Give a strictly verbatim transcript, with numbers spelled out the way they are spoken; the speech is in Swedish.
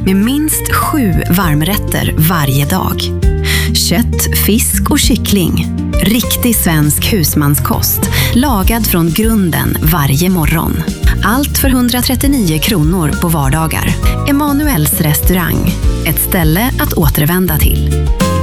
med minst sju varmrätter varje dag. Kött, fisk och kyckling. Riktig svensk husmanskost, lagad från grunden varje morgon. Allt för hundratrettionio kronor på vardagar. Emanuels restaurang, ett ställe att återvända till.